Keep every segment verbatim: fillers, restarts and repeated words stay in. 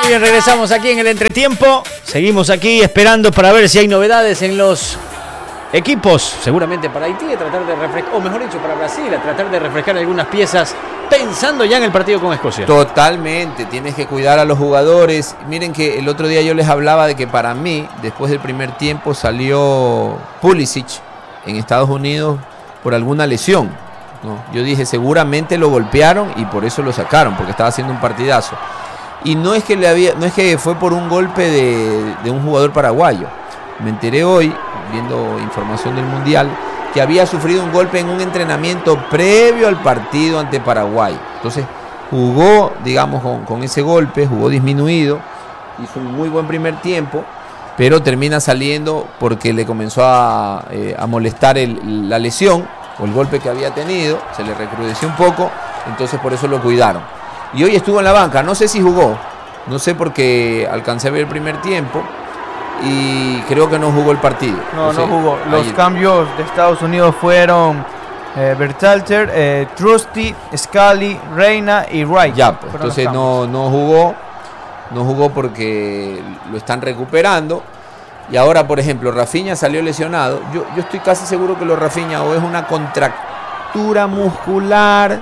Bien, regresamos aquí en el entretiempo. Seguimos aquí esperando para ver si hay novedades en los equipos. Seguramente para Haití, a tratar de refrescar, o mejor dicho, para Brasil, a tratar de refrescar algunas piezas, pensando ya en el partido con Escocia. Totalmente, tienes que cuidar a los jugadores. Miren que el otro día yo les hablaba de que para mí, después del primer tiempo, salió Pulisic en Estados Unidos por alguna lesión, ¿no? Yo dije, seguramente lo golpearon y por eso lo sacaron, porque estaba haciendo un partidazo. Y no es que le había, no es que fue por un golpe de, de un jugador paraguayo. Me enteré hoy, viendo información del Mundial, que había sufrido un golpe en un entrenamiento previo al partido ante Paraguay. Entonces jugó, digamos, con, con ese golpe, jugó disminuido, hizo un muy buen primer tiempo, pero termina saliendo porque le comenzó a, eh, a molestar el, la lesión o el golpe que había tenido, se le recrudeció un poco, entonces por eso lo cuidaron. Y hoy estuvo en la banca, no sé si jugó, no sé porque alcancé a ver el primer tiempo y creo que no jugó el partido. No, no, sé, no jugó. Los ayer. cambios de Estados Unidos fueron eh, Berhalter, eh, Trusty, Scally, Reina y Wright. Ya, pues, entonces no, no jugó, no jugó porque lo están recuperando. Y ahora, por ejemplo, Rafinha salió lesionado. Yo, yo estoy casi seguro que lo Rafinha o es una contractura muscular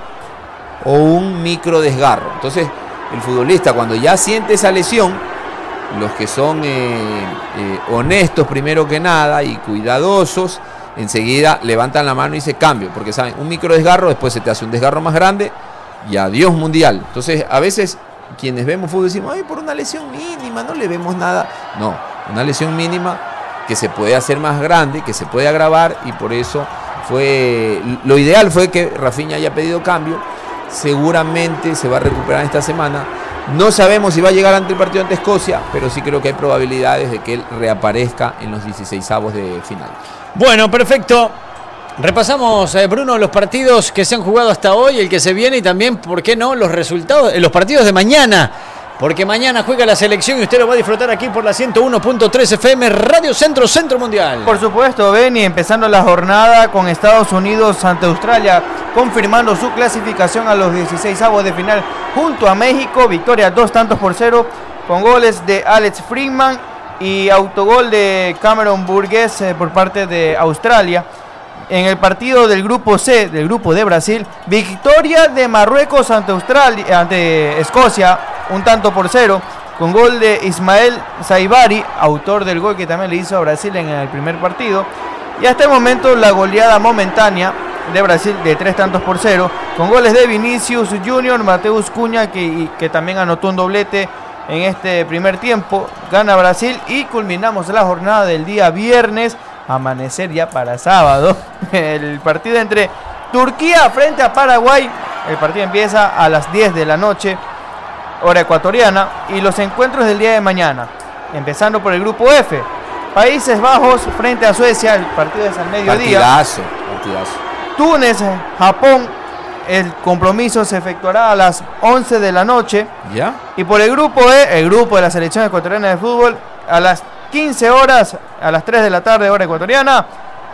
o un micro desgarro. Entonces, el futbolista cuando ya siente esa lesión, los que son eh, eh, honestos primero que nada y cuidadosos, enseguida levantan la mano y se cambio, porque saben, un micro desgarro, después se te hace un desgarro más grande y adiós mundial. Entonces, a veces quienes vemos fútbol decimos, ay, por una lesión mínima, no le vemos nada. No, una lesión mínima que se puede hacer más grande, que se puede agravar, y por eso fue, lo ideal fue que Rafinha haya pedido cambio. Seguramente se va a recuperar esta semana. No sabemos si va a llegar ante el partido ante Escocia, pero sí creo que hay probabilidades de que él reaparezca en los dieciseisavos de final. Bueno, perfecto. Repasamos, eh, Bruno, los partidos que se han jugado hasta hoy, el que se viene y también, ¿por qué no?, los resultados, eh, los partidos de mañana. Porque mañana juega la selección y usted lo va a disfrutar aquí por la ciento uno punto tres F M, Radio Centro, Centro Mundial. Por supuesto, Benny, empezando la jornada con Estados Unidos ante Australia, confirmando su clasificación a los dieciseisavos de final junto a México. Victoria dos tantos por cero, con goles de Alex Freeman y autogol de Cameron Burgess eh, por parte de Australia. En el partido del grupo C, del grupo de Brasil, victoria de Marruecos ante Australia, ante Escocia, un tanto por cero, con gol de Ismael Saibari, autor del gol que también le hizo a Brasil en el primer partido. Y hasta el momento la goleada momentánea de Brasil de tres tantos por cero, con goles de Vinicius Junior, Mateus Cunha, que, que también anotó un doblete en este primer tiempo. Gana Brasil y culminamos la jornada del día viernes, amanecer ya para sábado, el partido entre Turquía frente a Paraguay. El partido empieza a las diez de la noche, hora ecuatoriana, y los encuentros del día de mañana, empezando por el grupo F, Países Bajos frente a Suecia, el partido es al mediodía. Partidazo, partidazo. Túnez, Japón, el compromiso se efectuará a las once de la noche. ¿Ya? Y por el grupo E, el grupo de la selección ecuatoriana de fútbol, a las quince horas, a las tres de la tarde, hora ecuatoriana,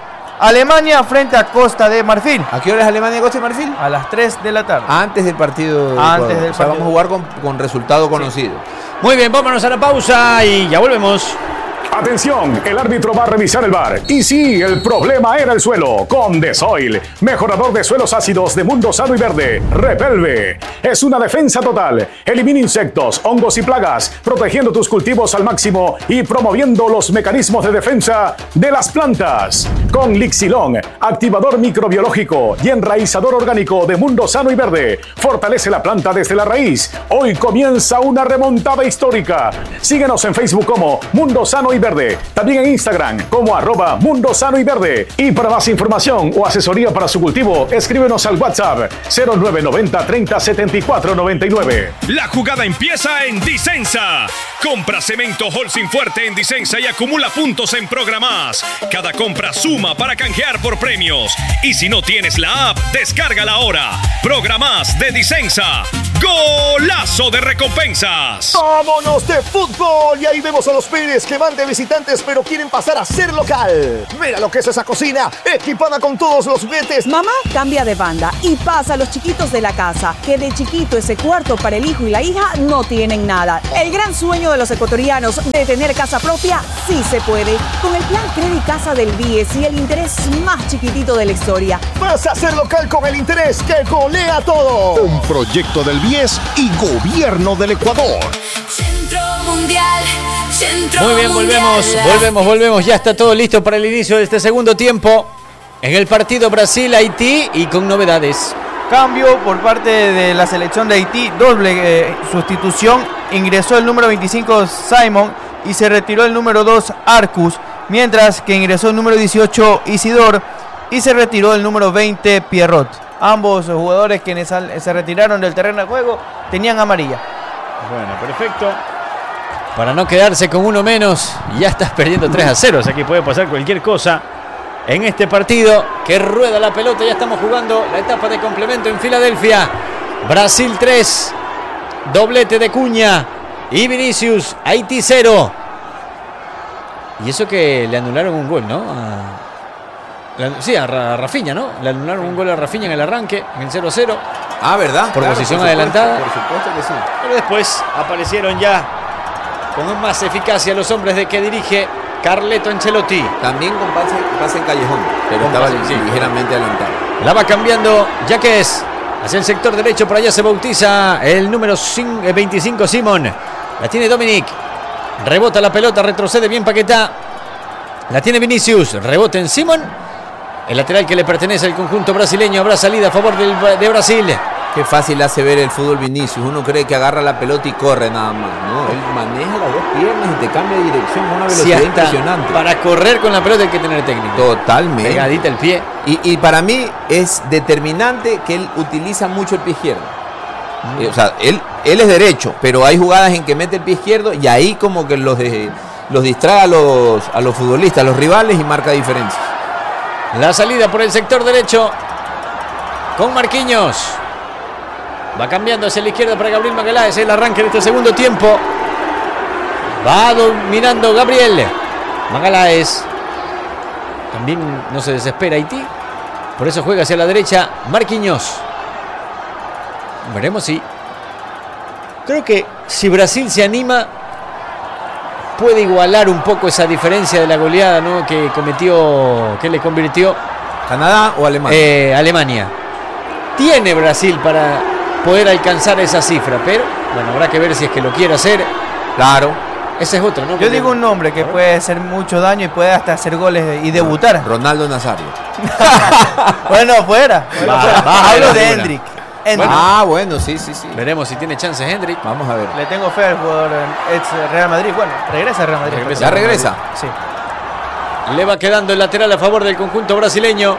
Alemania frente a Costa de Marfil. ¿A qué hora es Alemania y Costa de Marfil? A las tres de la tarde. Antes del partido de Antes Ecuador. del o sea, partido. vamos a jugar con, con resultado conocido. Muy bien, vámonos a la pausa y ya volvemos. Atención, el árbitro va a revisar el V A R. Y sí, el problema era el suelo. Con Desoil, mejorador de suelos ácidos de Mundo Sano y Verde. Repelve. Es una defensa total. Elimina insectos, hongos y plagas, protegiendo tus cultivos al máximo y promoviendo los mecanismos de defensa de las plantas. Con Lixilon, activador microbiológico y enraizador orgánico de Mundo Sano y Verde. Fortalece la planta desde la raíz. Hoy comienza una remontada histórica. Síguenos en Facebook como Mundo Sano y Verde. También en Instagram como arroba Mundo Sano y Verde. Y para más información o asesoría para su cultivo, escríbenos al WhatsApp cero nueve noventa treinta setenta y cuatro noventa y nueve. La jugada empieza en Disensa. Compra cemento Holcim Fuerte en Disensa y acumula puntos en Programás. Cada compra suma para canjear por premios. Y si no tienes la app, descárgala ahora. Programás de Disensa. ¡Golazo de recompensas! ¡Vámonos de fútbol! Y ahí vemos a los Pérez que van de visitantes, pero quieren pasar a ser local. Mira lo que es esa cocina, equipada con todos los juguetes. Mamá cambia de banda y pasa a los chiquitos de la casa, que de chiquito ese cuarto para el hijo y la hija no tienen nada. El gran sueño de los ecuatorianos de tener casa propia sí se puede. Con el plan Credit Casa del B I E S y el interés más chiquitito de la historia. Vas a ser local con el interés que golea todo. Un proyecto del B I E S y Gobierno del Ecuador. Centro Mundial, Centro Muy bien, Mundial. volvemos, volvemos, volvemos. Ya está todo listo para el inicio de este segundo tiempo en el partido Brasil-Haití y con novedades. Cambio por parte de la selección de Haití, doble eh, sustitución. Ingresó el número veinticinco Simon y se retiró el número dos Arcus, mientras que ingresó el número dieciocho Isidor y se retiró el número veinte Pierrot. Ambos jugadores quienes se retiraron del terreno de juego tenían amarilla. Bueno, perfecto. Para no quedarse con uno menos, ya estás perdiendo tres a cero, o sea que puede pasar cualquier cosa en este partido que rueda la pelota. Ya estamos jugando la etapa de complemento en Filadelfia. Brasil tres, doblete de Cuña y Vinicius. Haití cero. Y eso que le anularon un gol, ¿no? A, la, sí, a Rafinha, ¿no? Le anularon un gol a Rafinha en el arranque, en el cero cero. Ah, ¿verdad? Por Claro, posición por supuesto, adelantada. Por supuesto que sí. Pero después aparecieron ya con más eficacia los hombres de que dirige Carleto Ancelotti. También con pase, pase en callejón, pero Con estaba pase, sí. ligeramente adelantado. La va cambiando Yaquez hacia el sector derecho. Por allá se bautiza el número veinticinco Simón. La tiene Dominic. Rebota la pelota, retrocede bien Paquetá. La tiene Vinicius. Rebota en Simón. El lateral que le pertenece al conjunto brasileño. Habrá salida a favor del, de Brasil. Qué fácil hace ver el fútbol Vinicius. Uno cree que agarra la pelota y corre nada más. No, él maneja las dos piernas y te cambia de dirección con una velocidad Sí, hasta impresionante. para correr con la pelota hay que tener técnico. Totalmente. Pegadita el pie. Y, y para mí es determinante que él utiliza mucho el pie izquierdo. Mm. Eh, o sea, él, él es derecho, pero hay jugadas en que mete el pie izquierdo y ahí como que los, de, los distrae a los, a los futbolistas, a los rivales y marca diferencias. La salida por el sector derecho con Marquinhos. Va cambiando hacia la izquierda para Gabriel Magaláes. El arranque de este segundo tiempo. Va dominando Gabriel Magaláes. También no se desespera Haití. Por eso juega hacia la derecha Marquinhos. Veremos si... Creo que si Brasil se anima, puede igualar un poco esa diferencia de la goleada, ¿no? que cometió, que le convirtió ¿Canadá o Alemania? Eh, Alemania. Tiene Brasil para poder alcanzar esa cifra, pero bueno, habrá que ver si es que lo quiere hacer. Claro. Ese es otro, ¿no? Yo Porque- digo un nombre que puede hacer mucho daño y puede hasta hacer goles y debutar. Ronaldo Nazario. Bueno, fuera. Bueno, Va, fuera. va, Hablo va, de va. Hendrik. Hendrik. Ah, bueno, sí, sí, sí. Veremos si tiene chances Hendrik. Vamos a ver. Le tengo fe al jugador eh, ex Real Madrid. Bueno, regresa al Real Madrid. Regresa. ¿Ya regresa? Sí. Le va quedando el lateral a favor del conjunto brasileño.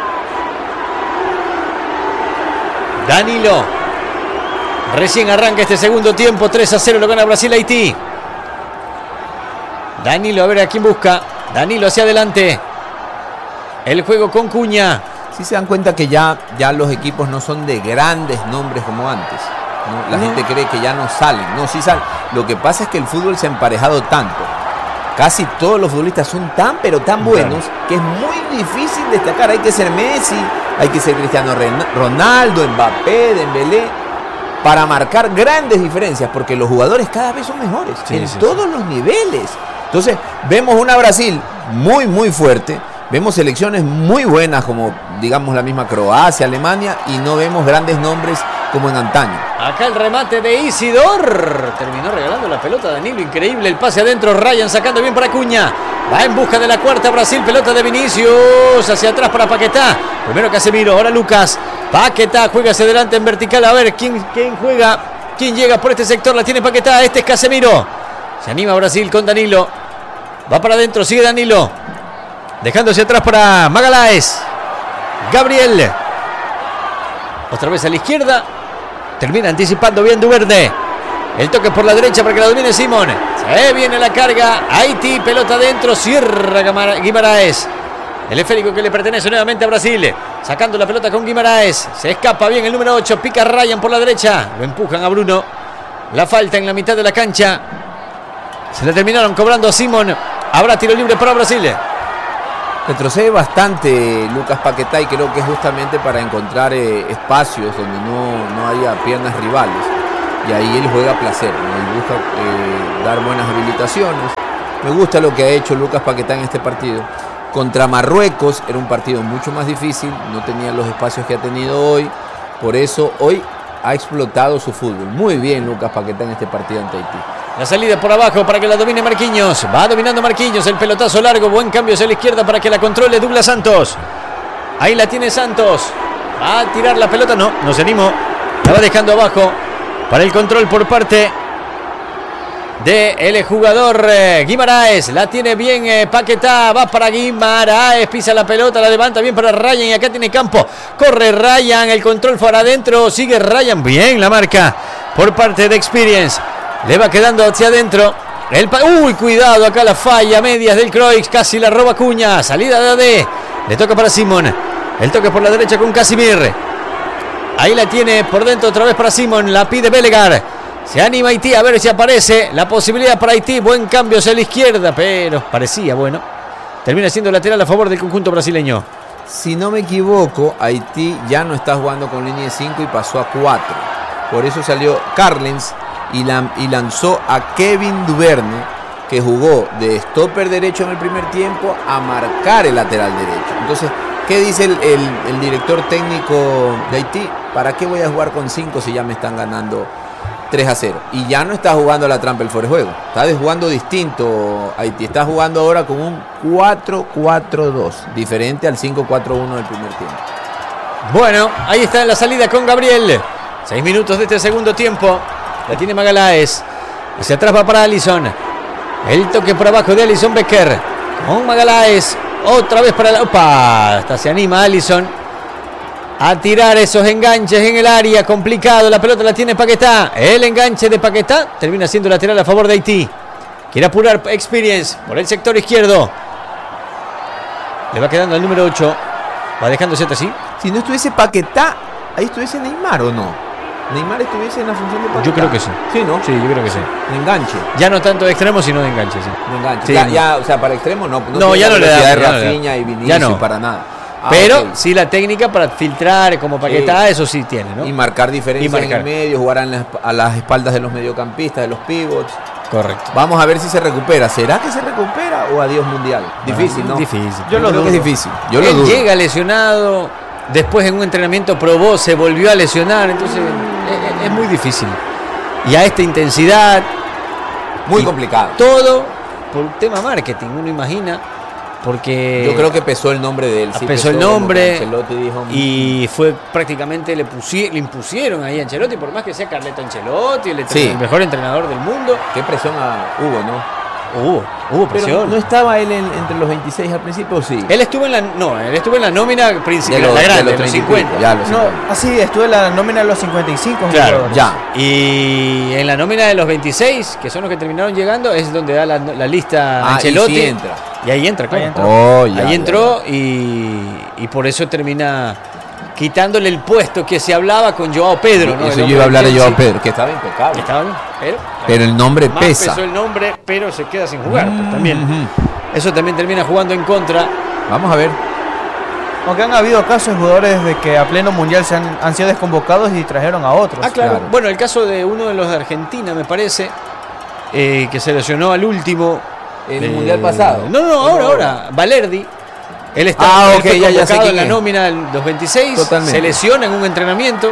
Danilo. Recién arranca este segundo tiempo. tres a cero lo gana Brasil Haití. Danilo, a ver a quién busca. Danilo hacia adelante. El juego con Cuña. Sí se dan cuenta que ya, ya los equipos no son de grandes nombres como antes, ¿no? La No. gente cree que ya no salen. No, sí salen. Lo que pasa es que el fútbol se ha emparejado tanto. Casi todos los futbolistas son tan, pero tan buenos que es muy difícil destacar. Hay que ser Messi, hay que ser Cristiano Ren- Ronaldo, Mbappé, Dembélé, para marcar grandes diferencias, porque los jugadores cada vez son mejores Sí, en sí, todos los niveles. Entonces, vemos una Brasil muy, muy fuerte. Vemos selecciones muy buenas como, digamos, la misma Croacia, Alemania, y no vemos grandes nombres como en antaño. Acá el remate de Isidor. Terminó regalando la pelota a Danilo. Increíble el pase adentro. Ryan sacando bien para Cuña. Va en busca de la cuarta Brasil. Pelota de Vinicius. Hacia atrás para Paquetá. Primero Casemiro. Ahora Lucas. Paquetá juega hacia adelante en vertical. A ver quién, quién juega. ¿Quién llega por este sector? La tiene Paquetá. Este es Casemiro. Se anima Brasil con Danilo. Va para adentro. Sigue Danilo. Dejándose atrás para Magaláes. Gabriel. Otra vez a la izquierda. Termina anticipando bien Duverde. El toque por la derecha para que la domine Simón. Se viene la carga. Haití, pelota adentro. Cierra Gamara- Guimaraes. El esférico que le pertenece nuevamente a Brasil. Sacando la pelota con Guimaraes. Se escapa bien el número ocho. Pica Ryan por la derecha. Lo empujan a Bruno. La falta en la mitad de la cancha. Se la terminaron cobrando a Simón. Habrá tiro libre para Brasil. Retrocede bastante Lucas Paquetá y creo que es justamente para encontrar eh, espacios donde no, no haya piernas rivales. Y ahí él juega a placer, ¿no? Él busca eh, dar buenas habilitaciones. Me gusta lo que ha hecho Lucas Paquetá en este partido. Contra Marruecos era un partido mucho más difícil, no tenía los espacios que ha tenido hoy. Por eso hoy ha explotado su fútbol. Muy bien Lucas Paquetá en este partido ante Haití. La salida por abajo para que la domine Marquinhos. Va dominando Marquinhos. El pelotazo largo. Buen cambio hacia la izquierda para que la controle Douglas Santos. Ahí la tiene Santos. Va a tirar la pelota. No, no se animó. La va dejando abajo para el control por parte de el jugador eh, Guimaraes. La tiene bien eh, Paquetá. Va para Guimaraes. Pisa la pelota. La levanta bien para Ryan. Y acá tiene campo. Corre Ryan. El control para adentro. Sigue Ryan. Bien la marca por parte de Experience. Le va quedando hacia adentro. El pa- Uy, cuidado, acá la falla. Medias del Cruyff. Casi la roba Cuña. Salida de A D. Le toca para Simón. El toque por la derecha con Casimir. Ahí la tiene por dentro otra vez para Simón. La pide Belegar. Se anima Haití a ver si aparece. La posibilidad para Haití. Buen cambio hacia la izquierda. Pero parecía bueno. Termina siendo lateral a favor del conjunto brasileño. Si no me equivoco, Haití ya no está jugando con línea de cinco y pasó a cuatro. Por eso salió Carlens. Y, la, y lanzó a Kevin Duverne, que jugó de stopper derecho en el primer tiempo a marcar el lateral derecho. Entonces, ¿qué dice el, el, el director técnico de Haití? ¿Para qué voy a jugar con cinco si ya me están ganando tres a cero? Y ya no está jugando la trampa el fuera de juego. Está jugando distinto Haití. Está jugando ahora con un cuatro cuatro dos, diferente al cinco cuatro uno del primer tiempo. Bueno, ahí está en la salida con Gabriel. Seis minutos de este segundo tiempo. La tiene Magaláes. Hacia atrás va para Alisson. El toque por abajo de Alisson Becker. Con Magaláes. Otra vez para la... ¡Opa! Hasta se anima Alisson a tirar esos enganches en el área. Complicado. La pelota la tiene Paquetá. El enganche de Paquetá termina siendo lateral a favor de Haití. Quiere apurar Experience por el sector izquierdo. Le va quedando el número ocho. Va dejándose así. Si no estuviese Paquetá, ahí estuviese Neymar o no. Neymar estuviese en la función de Paquetá. Yo creo que sí. Sí, ¿no? Sí, yo creo que sí. De enganche. Ya no tanto de extremo, sino de enganche, sí. De enganche. Sí. Ya, ya, o sea, para extremo no. No, No, ya no le da. de ya no le Rafinha da. y Vinicius Ya no. para nada. Ah, Pero okay. sí la técnica para filtrar como Paquetá, Sí. eso sí tiene, ¿no? Y marcar diferencias Y marcar. en el medio, jugar a las, a las espaldas de los mediocampistas, de los pivots. Correcto. Vamos a ver si se recupera. ¿Será que se recupera o adiós mundial? Difícil, ¿no? Difícil. Yo, lo creo que es difícil. Yo Él lo dudo. llega lesionado, después en un entrenamiento probó, se volvió a lesionar, entonces es, es muy difícil. Y a esta intensidad. Muy complicado. Todo por tema marketing, uno imagina. Porque Yo creo que pesó el nombre de él. Sí, pesó el como que nombre Ancelotti dijo, y fue prácticamente le, pusi- le impusieron ahí a Ancelotti, por más que sea Carleto Ancelotti, el, Sí. el mejor entrenador del mundo. qué presión a Hugo, ¿no? Hubo, hubo Pero presión. no estaba él en- entre los veintiséis al principio, ¿o sí? Él estuvo en la no, él estuvo en la nómina principal, De los- la de grande, los los treinta y cincuenta. pico, ya, los No, así estuve en la nómina de los cincuenta y cinco Claro, jugadores. Ya. Y en la nómina de los veintiséis, que son los que terminaron llegando, es donde da la, la lista Ah, y Ancelotti. sí entra. Y ahí entra, claro. Ahí entró. Oh, ya, ahí ya, entró y, y por eso termina quitándole el puesto que se hablaba con Joao Pedro, ¿no? Eso El yo hombre iba a hablar de del Joao Chelsea. Pedro, que estaba impecable. Estaba bien, pero, Pero el nombre más pesa. pesó el nombre, pero se queda sin jugar, pues, también. Ujú. Eso también termina jugando en contra. Vamos a ver. Aunque han habido casos de jugadores de que a pleno mundial se han, han sido desconvocados y trajeron a otros. Ah, claro. claro. Bueno, el caso de uno de los de Argentina, me parece, eh, que se lesionó al último. ¿El eh, mundial pasado? No, no, ahora, ahora. Valerdi. Él está Ah, él ok, fue ya- ya sé convocado quién en la es. nómina del dos veintiséis. Totalmente. Se lesiona en un entrenamiento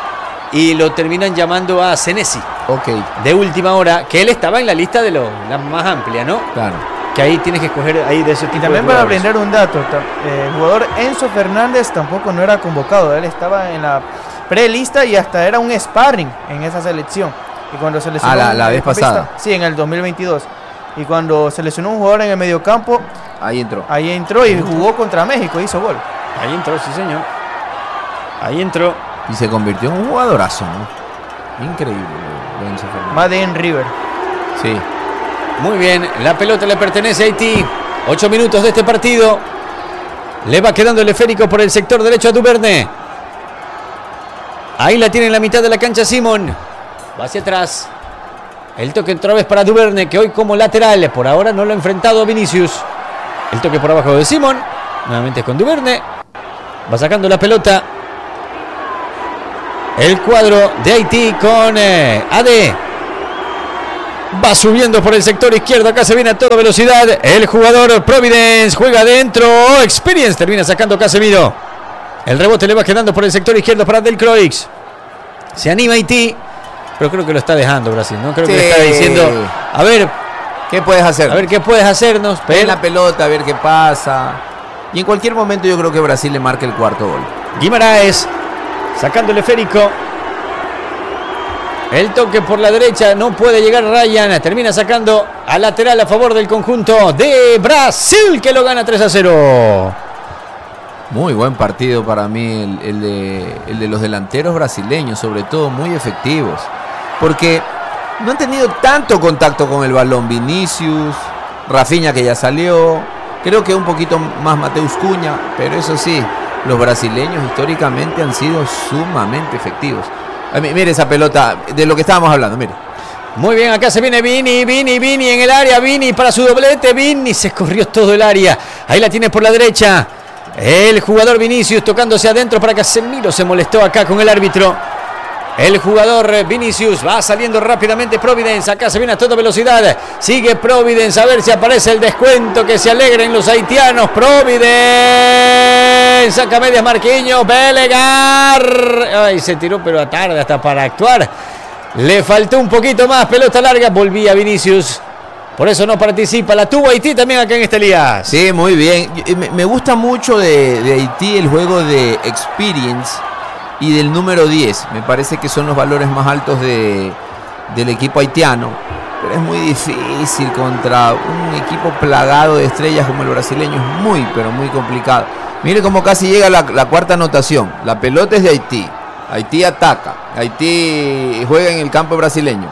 y lo terminan llamando a Senesi Ok, de última hora, que él estaba en la lista de los la más amplia, ¿no? claro. Que ahí tienes que escoger ahí de ese tipo Y también de para jugadores. aprender un dato, ta- eh, el jugador Enzo Fernández tampoco no era convocado, él estaba en la prelista y hasta era un sparring en esa selección. Y cuando se lesionó Ah, la- un la vez mediocampista- pasada. Sí, en el dos mil veintidós. Y cuando se lesionó un jugador en el mediocampo, Ahí entró. ahí entró y jugó contra México, hizo gol. Ahí entró, sí señor. Ahí entró. Y se convirtió en un jugadorazo, ¿no? Increíble. lo de Enzo Fernández. Made in River. Sí. Muy bien, la pelota le pertenece a Haití. Ocho minutos de este partido. Le va quedando el esférico por el sector derecho a Duverne. Ahí la tiene en la mitad de la cancha Simón. Va hacia atrás. El toque otra vez para Duverne, que hoy como lateral, por ahora no lo ha enfrentado Vinicius. El toque por abajo de Simón, nuevamente con Duverne. Va sacando la pelota el cuadro de Haití con eh, A D. Va subiendo por el sector izquierdo. Acá se viene a toda velocidad. El jugador Providence juega adentro. Experience termina sacando Casemiro. El rebote le va quedando por el sector izquierdo para Delcroix. Se anima Haití, pero creo que lo está dejando Brasil, ¿no? Creo sí. que le está diciendo, a ver, ¿qué puedes hacer? A ver qué puedes hacernos. Ven la pelota, a ver qué pasa. Y en cualquier momento yo creo que Brasil le marca el cuarto gol. Guimaraes sacando el esférico. El toque por la derecha, no puede llegar Ryan. Termina sacando al lateral a favor del conjunto de Brasil, que lo gana tres a cero. Muy buen partido para mí el, el, de, el de los delanteros brasileños, sobre todo muy efectivos. Porque no han tenido tanto contacto con el balón. Vinicius, Rafinha, que ya salió. Creo que un poquito más Mateus Cunha. Pero eso sí, los brasileños históricamente han sido sumamente efectivos. Mire esa pelota, de lo que estábamos hablando, mire. Muy bien, acá se viene Vini, Vini, Vini en el área, Vini para su doblete, Vini se escorrió todo el área. Ahí la tiene por la derecha. El jugador Vinicius tocándose adentro para Casemiro, se molestó acá con el árbitro. El jugador Vinicius va saliendo rápidamente Providence, acá se viene a toda velocidad. Sigue Providence, a ver si aparece el descuento, que se alegren los haitianos. Providence, saca medias Marquinhos, Belegar. Ay, se tiró pero tarde hasta para actuar. Le faltó un poquito más, pelota larga, volvía Vinicius. Por eso no participa, la tuvo Haití también acá en este Elías. Sí, muy bien. Me gusta mucho de, de Haití el juego de experience y del número diez. Me parece que son los valores más altos de, del equipo haitiano. Pero es muy difícil contra un equipo plagado de estrellas como el brasileño. Es muy, pero muy complicado. Mire cómo casi llega la, la cuarta anotación. La pelota es de Haití. Haití ataca. Haití juega en el campo brasileño.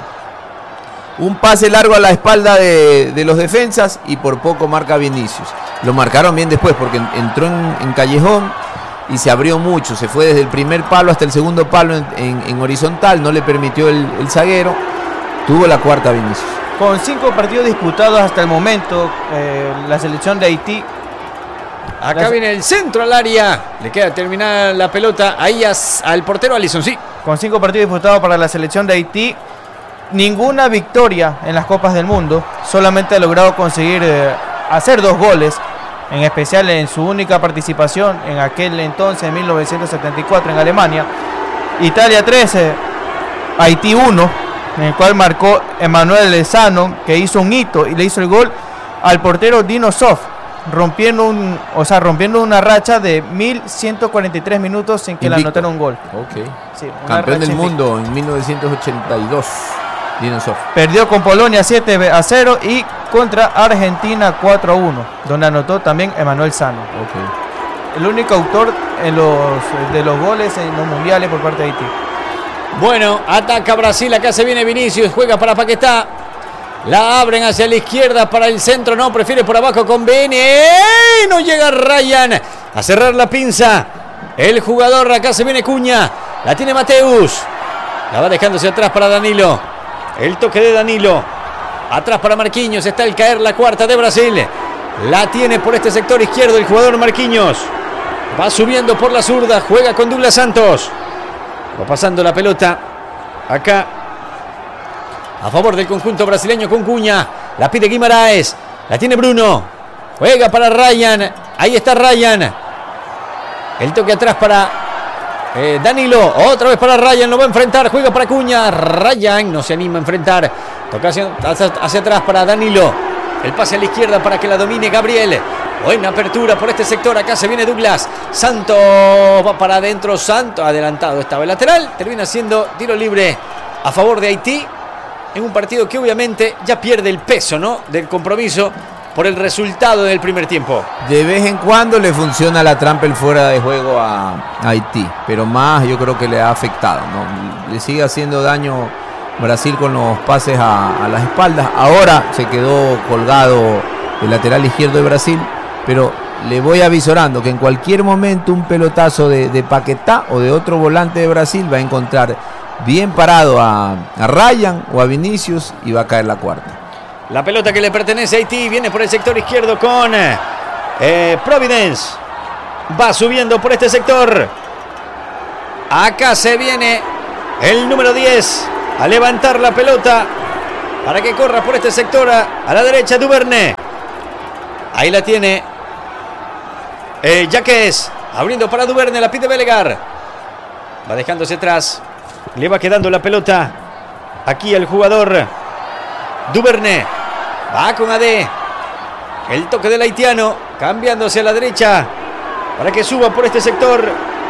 Un pase largo a la espalda de, de los defensas y por poco marca Vinicius. Lo marcaron bien después porque entró en, en callejón y se abrió mucho. Se fue desde el primer palo hasta el segundo palo en, en, en horizontal. No le permitió el, el zaguero. Tuvo la cuarta Vinicius. Con cinco partidos disputados hasta el momento, eh, la selección de Haití. Acá viene el centro al área. Le queda terminar la pelota ahí as, al portero Alisson, sí. Con cinco partidos disputados para la selección de Haití. Ninguna victoria en las Copas del Mundo. Solamente ha logrado conseguir eh, hacer dos goles. En especial en su única participación en aquel entonces, en mil novecientos setenta y cuatro, en Alemania. Italia trece, Haití uno, en el cual marcó Emmanuel Lezano, que hizo un hito y le hizo el gol al portero Dino Zoff, rompiendo un, o sea, rompiendo una racha de mil ciento cuarenta y tres minutos sin que le anotaran un gol. Okay. Sí, campeón del mundo en mil novecientos ochenta y dos. Dino Zoff. Perdió con Polonia siete a cero y contra Argentina cuatro a uno, donde anotó también Emmanuel Sano. Okay. El único autor en los, de los goles en los mundiales por parte de Haití. Bueno, ataca Brasil, acá se viene Vinicius, juega para Paquetá. La abren hacia la izquierda para el centro, no, prefiere por abajo con Beni. ¡Eh! No llega Ryan a cerrar la pinza. El jugador, acá se viene Cunha, la tiene Mateus. La va dejándose atrás para Danilo. El toque de Danilo. Atrás para Marquinhos. Está el caer la cuarta de Brasil. La tiene por este sector izquierdo el jugador Marquinhos. Va subiendo por la zurda. Juega con Douglas Santos. Va pasando la pelota. Acá. A favor del conjunto brasileño con Cunha. La pide Guimaraes. La tiene Bruno. Juega para Ryan. Ahí está Ryan. El toque atrás para Eh, Danilo, otra vez para Ryan, lo va a enfrentar, juega para Cunha, Ryan no se anima a enfrentar, toca hacia, hacia, hacia atrás para Danilo, el pase a la izquierda para que la domine Gabriel, buena apertura por este sector, acá se viene Douglas, Santos va para adentro, Santos, adelantado estaba el lateral, termina siendo tiro libre a favor de Haití, en un partido que obviamente ya pierde el peso, ¿no?, del compromiso, por el resultado del primer tiempo. De vez en cuando le funciona la trampa el fuera de juego a Haití, pero más yo creo que le ha afectado, ¿no? Le sigue haciendo daño Brasil con los pases a, a las espaldas. Ahora se quedó colgado el lateral izquierdo de Brasil, pero le voy avisorando que en cualquier momento un pelotazo de, de Paquetá o de otro volante de Brasil va a encontrar bien parado a, a Ryan o a Vinicius y va a caer la cuarta. La pelota que le pertenece a Haití viene por el sector izquierdo con eh, Providence. Va subiendo por este sector. Acá se viene el número diez a levantar la pelota para que corra por este sector a, a la derecha Duvernay. Ahí la tiene eh, Jaques, abriendo para Duvernay, la pide Belegar. Va dejándose atrás. Le va quedando la pelota aquí al jugador Duvernay. Va con A D. El toque del haitiano, cambiándose a la derecha para que suba por este sector.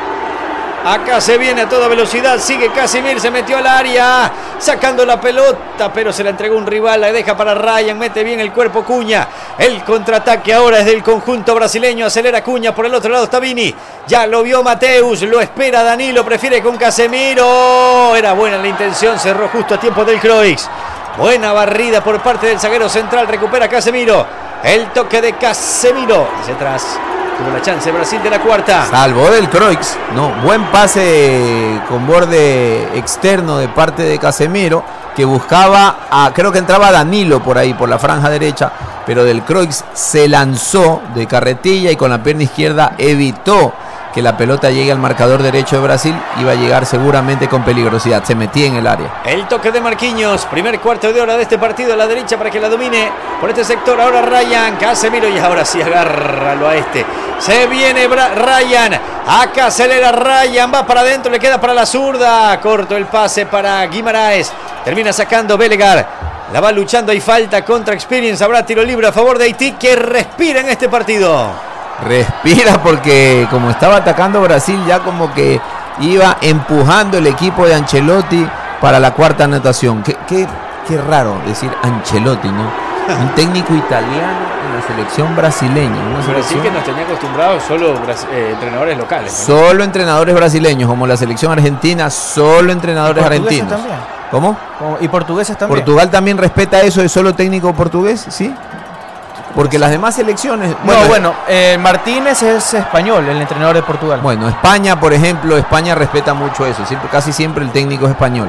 Acá se viene a toda velocidad, sigue Casemiro, se metió al área, sacando la pelota, pero se la entregó un rival, la deja para Ryan, mete bien el cuerpo Cunha. El contraataque ahora es del conjunto brasileño, acelera Cunha, por el otro lado está Vini, ya lo vio Mateus, lo espera Danilo, prefiere con Casemiro. Era buena la intención, cerró justo a tiempo del Croix. Buena barrida por parte del zaguero central, recupera Casemiro. El toque de Casemiro, hacia atrás. Tuvo la chance Brasil de la cuarta. Salvó del Croix. No, buen pase con borde externo de parte de Casemiro, que buscaba a, creo que entraba Danilo por ahí, por la franja derecha, pero del Croix se lanzó de carretilla y con la pierna izquierda evitó que la pelota llegue al marcador derecho de Brasil. Iba a llegar seguramente con peligrosidad, se metía en el área. El toque de Marquinhos, primer cuarto de hora de este partido a la derecha para que la domine por este sector. Ahora Ryan, Casemiro y ahora sí agárralo a este. Se viene Bra Ryan, acá acelera Ryan, va para adentro, le queda para la zurda. Corto el pase para Guimaraes, termina sacando Belegar. La va luchando, hay falta contra Experience, habrá tiro libre a favor de Haití, que respira en este partido. Respira porque como estaba atacando Brasil, ya como que iba empujando el equipo de Ancelotti para la cuarta anotación. Qué, qué, qué raro decir Ancelotti, ¿no? Un técnico italiano en la selección brasileña. Una Brasil selección... que nos tenía acostumbrados solo eh, entrenadores locales, ¿no? Solo entrenadores brasileños, como la selección argentina, solo entrenadores argentinos. También. ¿Cómo? Y portugueses también. ¿Portugal también respeta eso de solo técnico portugués? ¿Sí? Porque las demás selecciones... Bueno, no, bueno, eh, Martínez es español, el entrenador de Portugal. Bueno, España, por ejemplo, España respeta mucho eso. Siempre, casi siempre el técnico es español.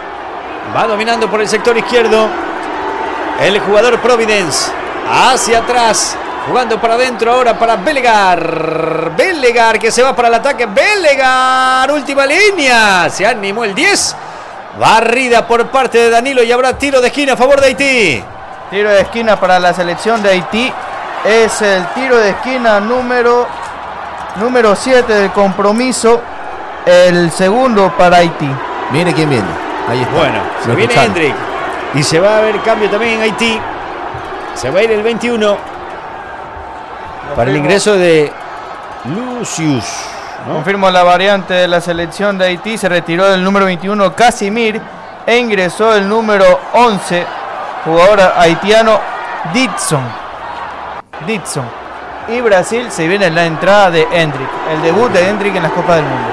Va dominando por el sector izquierdo el jugador Providence. Hacia atrás, jugando para adentro ahora para Belegar. Belegar que se va para el ataque. Belegar, última línea. Se animó el diez. Barrida por parte de Danilo y habrá tiro de esquina a favor de Haití. Tiro de esquina para la selección de Haití. Es el tiro de esquina número número siete del compromiso. El segundo para Haití. Mire quién viene. Ahí está. Bueno, se viene Hendrick. Y se va a ver cambio también en Haití. Se va a ir el veintiuno. Para el ingreso de Lucius, ¿no? Confirmo la variante de la selección de Haití. Se retiró del número veintiuno Casimir e ingresó el número once. Jugador haitiano Ditson. Ditson. Y Brasil se viene en la entrada de Hendrick. El debut de Hendrick en las Copas del Mundo.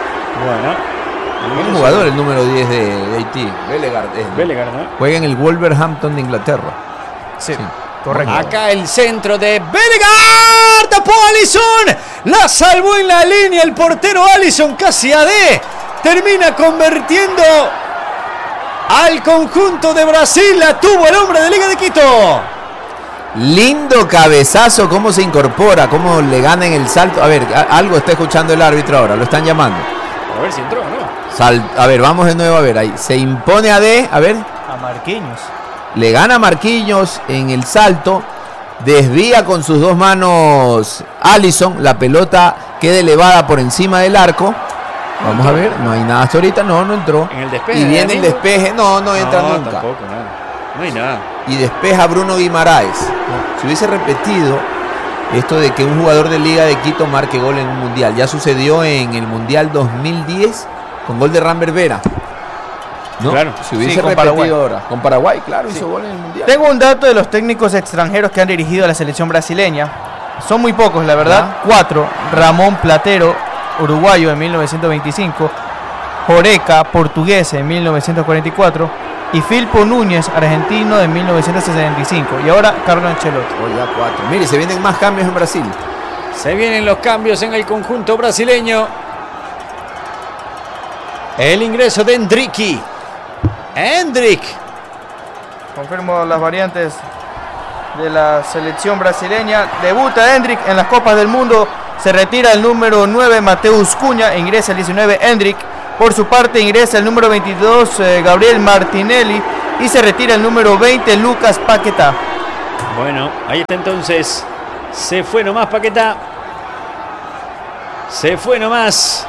Bueno. Un jugador el número diez de, de Haití. Belegar. Es, Belegar, ¿no? Juega en el Wolverhampton de Inglaterra. Sí, sí. Correcto. Acá el centro de Belegar. Tapó Alisson. La salvó en la línea el portero Alisson. Casi a D. Termina convirtiendo al conjunto de Brasil. La tuvo el hombre de Liga de Quito. Lindo cabezazo, cómo se incorpora, cómo le gana en el salto. A ver, a, algo está escuchando el árbitro ahora, lo están llamando. A ver si entró o no. Sal, a ver, vamos de nuevo a ver, ahí se impone a D, a ver. A Marquinhos. Le gana a Marquinhos en el salto, desvía con sus dos manos Alisson, la pelota queda elevada por encima del arco. Vamos a ver, no hay nada hasta ahorita, no, no entró. En el despeje. Y viene el despeje, no, no entra no, nunca. Tampoco, nada. No hay nada. Y despeja Bruno Guimaraes. Si hubiese repetido esto de que un jugador de Liga de Quito marque gol en un mundial, ya sucedió en el mundial dos mil diez con gol de Rambert Vera, ¿no? Claro. Si hubiese Sí, con repetido Paraguay. ahora con Paraguay, claro, Sí. hizo gol en el mundial. Tengo un dato de los técnicos extranjeros que han dirigido a la selección brasileña. Son muy pocos, la verdad. ¿Ah? Cuatro. Ramón Platero, uruguayo en mil novecientos veinticinco. Joreca, portugués en mil novecientos cuarenta y cuatro. Y Filpo Núñez, argentino, en mil novecientos sesenta y cinco. Y ahora Carlo Ancelotti. Oh, ya cuatro. Mire, se vienen más cambios en Brasil. Se vienen los cambios en el conjunto brasileño. El ingreso de Endricky. Endrick. Confirmo las variantes de la selección brasileña. Debuta Endrick en las Copas del Mundo. Se retira el número nueve, Mateus Cunha. Ingresa el diecinueve, Endrick. Por su parte ingresa el número veintidós, eh, Gabriel Martinelli. Y se retira el número veinte, Lucas Paquetá. Bueno, ahí está entonces. Se fue nomás Paquetá. Se fue nomás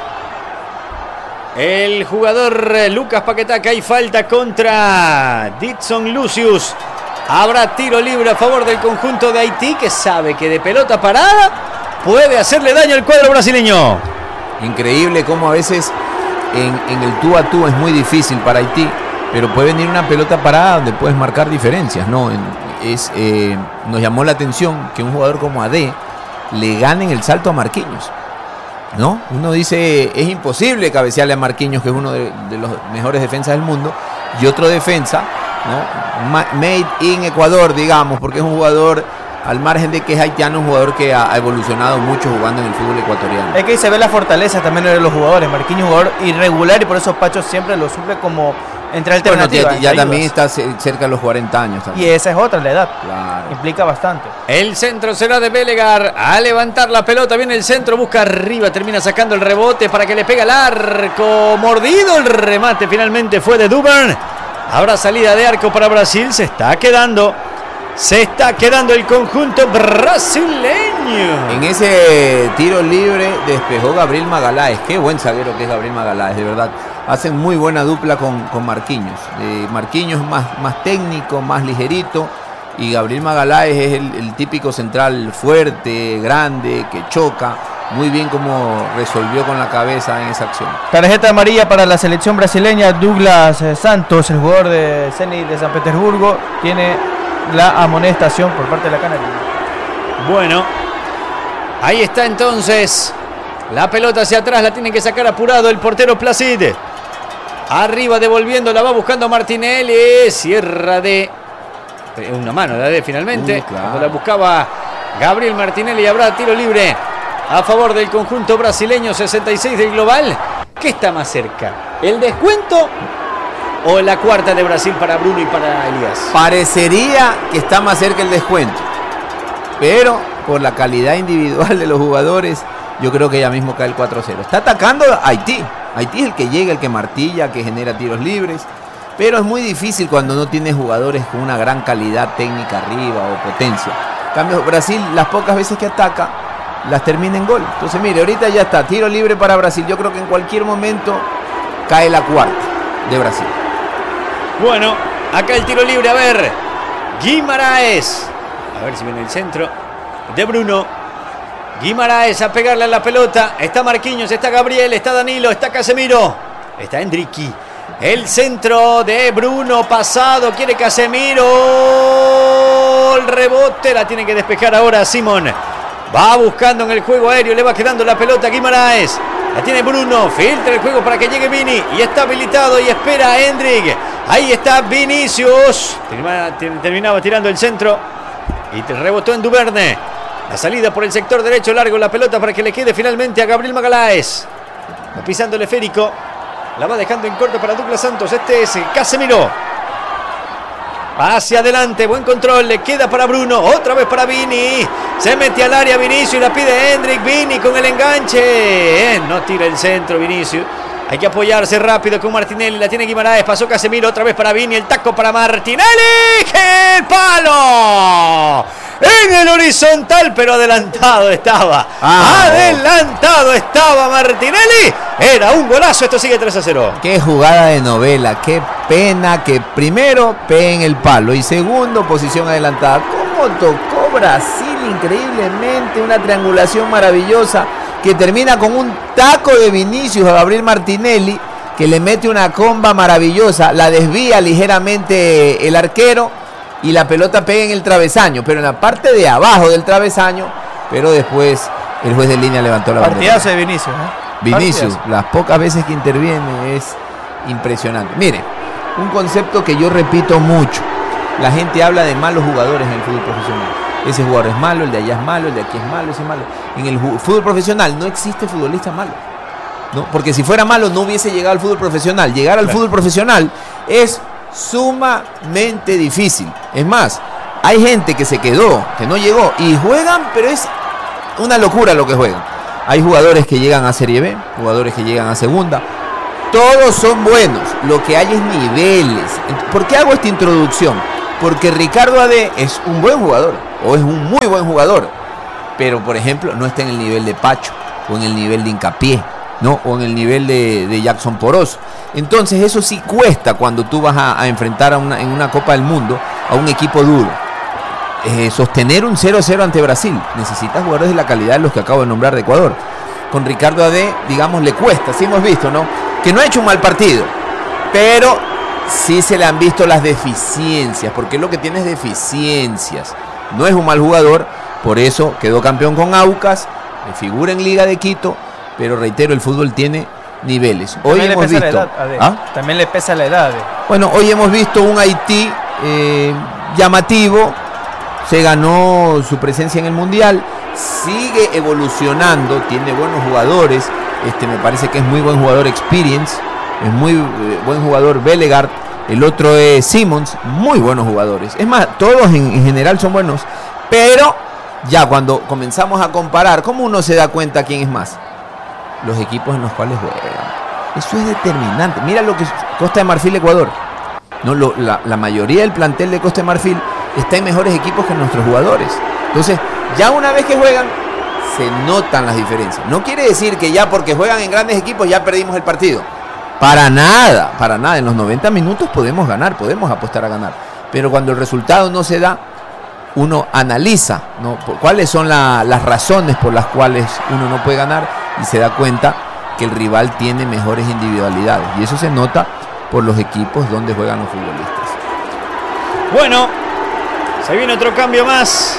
el jugador eh, Lucas Paquetá, que hay falta contra Dixon Lucius. Habrá tiro libre a favor del conjunto de Haití, que sabe que de pelota parada puede hacerle daño al cuadro brasileño. Increíble cómo a veces en, en el tú a tú es muy difícil para Haití, pero puede venir una pelota parada donde puedes marcar diferencias, ¿no? En, es, eh, nos llamó la atención que un jugador como Adé le gane en el salto a Marquinhos, ¿no? Uno dice, es imposible cabecearle a Marquinhos, que es uno de, de los mejores defensas del mundo, y otro defensa, ¿no? Made in Ecuador, digamos, porque es un jugador, al margen de que es haitiano, un jugador que ha evolucionado mucho jugando en el fútbol ecuatoriano. Es que ahí se ve la fortaleza también de los jugadores. Marquinhos es un jugador irregular y por eso Pacho siempre lo suple como entre alternativas. Bueno, ya, ya también está cerca de los cuarenta años. También. Y esa es otra, la edad. Claro. Implica bastante. El centro será de Belegar. A levantar la pelota. Viene el centro. Busca arriba. Termina sacando el rebote para que le pegue al arco. Mordido el remate. Finalmente fue de Duvern. Habrá salida de arco para Brasil. Se está quedando. Se está quedando el conjunto brasileño. En ese tiro libre despejó Gabriel Magaláes. Qué buen zaguero que es Gabriel Magaláes, de verdad. Hacen muy buena dupla con, con Marquinhos. Eh, Marquinhos es más, más técnico, más ligerito. Y Gabriel Magaláes es el, el típico central fuerte, grande, que choca. Muy bien como resolvió con la cabeza en esa acción. Tarjeta amarilla para la selección brasileña. Douglas Santos, el jugador de Zenit de San Petersburgo, tiene la amonestación por parte de la Canaria. Bueno, ahí está entonces. La pelota hacia atrás, la tiene que sacar apurado el portero Placide. Arriba devolviendo, la va buscando Martinelli. Cierra de una mano de finalmente. Uh, claro. Cuando la buscaba Gabriel Martinelli, habrá tiro libre a favor del conjunto brasileño. Sesenta y seis del global. ¿Qué está más cerca? ¿El descuento o la cuarta de Brasil para Bruno y para Elías? Parecería que está más cerca el descuento, pero por la calidad individual de los jugadores, yo creo que ya mismo cae el cuatro cero. Está atacando a Haití. Haití es el que llega, el que martilla, que genera tiros libres, pero es muy difícil cuando no tiene jugadores con una gran calidad técnica arriba o potencia. En cambio, Brasil, las pocas veces que ataca, las termina en gol. Entonces, mire, ahorita ya está, tiro libre para Brasil. Yo creo que en cualquier momento cae la cuarta de Brasil. Bueno, acá el tiro libre, a ver, Guimaraes, a ver si viene el centro de Bruno. Guimaraes a pegarle a la pelota. Está Marquinhos, está Gabriel, está Danilo, está Casemiro, está Endricky. El centro de Bruno pasado, quiere Casemiro. El rebote la tiene que despejar ahora Simón. Va buscando en el juego aéreo, le va quedando la pelota a Guimaraes. La tiene Bruno, filtra el juego para que llegue Vini. Y está habilitado y espera a Endrick. Ahí está Vinicius. Terminaba, terminaba tirando el centro. Y rebotó en Duverne. La salida por el sector derecho, largo la pelota para que le quede finalmente a Gabriel Magaláes. Va pisando el esférico. La va dejando en corto para Douglas Santos. Este es Casemiro. Hacia adelante, buen control, le queda para Bruno, otra vez para Vini. Se mete al área Vinicius y la pide Endrick. Vini con el enganche. Eh, no tira el centro Vinicius. Hay que apoyarse rápido con Martinelli. La tiene Guimaraes, pasó Casemiro, otra vez para Vini. El taco para Martinelli. ¡Qué palo! En el horizontal, pero adelantado estaba. Ah, adelantado estaba Martinelli. Era un golazo, esto sigue tres a cero. Qué jugada de novela, qué pena que primero peguen el palo y segundo posición adelantada. ¿Cómo tocó Brasil increíblemente? Una triangulación maravillosa que termina con un taco de Vinicius a Gabriel Martinelli, que le mete una comba maravillosa, la desvía ligeramente el arquero y la pelota pega en el travesaño, pero en la parte de abajo del travesaño, pero después el juez de línea levantó la bandera. Partidazo de Vinicius, ¿eh? Vinicius, Partidazo. Las pocas veces que interviene es impresionante. Mire, un concepto que yo repito mucho. La gente habla de malos jugadores en el fútbol profesional. Ese jugador es malo, el de allá es malo, el de aquí es malo, ese es malo. En el fútbol profesional no existe futbolista malo. ¿no? Porque si fuera malo no hubiese llegado al fútbol profesional. Llegar al claro. fútbol profesional es sumamente difícil. Es más, hay gente que se quedó, que no llegó y juegan, pero es una locura lo que juegan. Hay jugadores que llegan a Serie B, jugadores que llegan a Segunda. Todos son buenos, lo que hay es niveles. ¿Por qué hago esta introducción? Porque Ricardo Ade es un buen jugador, o es un muy buen jugador, pero por ejemplo no está en el nivel de Pacho, o en el nivel de Hincapié, ¿no? O en el nivel de, de Jackson Poroso. Entonces eso sí cuesta cuando tú vas a, a enfrentar a una, en una Copa del Mundo a un equipo duro. Eh, sostener un cero a cero ante Brasil, necesitas jugadores de la calidad de los que acabo de nombrar de Ecuador. Con Ricardo Ade, digamos, le cuesta, sí hemos visto, ¿no? Que no ha hecho un mal partido, pero sí se le han visto las deficiencias, porque lo que tiene es deficiencias. No es un mal jugador, por eso quedó campeón con Aucas, figura en Liga de Quito, pero reitero, el fútbol tiene niveles. Hoy También hemos le pesa visto, la edad, Ade. ¿Ah? También le pesa la edad. Ade. Bueno, hoy hemos visto un Haití eh, llamativo, se ganó su presencia en el Mundial, sigue evolucionando, tiene buenos jugadores. Este me parece que es muy buen jugador Experience, es muy eh, buen jugador Bellegarde, el otro es Simmons, muy buenos jugadores. Es más, todos en, en general son buenos, pero ya cuando comenzamos a comparar, ¿cómo uno se da cuenta quién es más? Los equipos en los cuales juegan. Eso es determinante. Mira lo que es Costa de Marfil, Ecuador. No, lo, la, la mayoría del plantel de Costa de Marfil está en mejores equipos que nuestros jugadores. Entonces, ya una vez que juegan, se notan las diferencias. No quiere decir que ya porque juegan en grandes equipos ya perdimos el partido. Para nada, para nada. En los noventa minutos podemos ganar, podemos apostar a ganar. Pero cuando el resultado no se da, uno analiza, ¿no? cuáles son la, las razones por las cuales uno no puede ganar y se da cuenta que el rival tiene mejores individualidades. Y eso se nota por los equipos donde juegan los futbolistas. Bueno, se viene otro cambio más.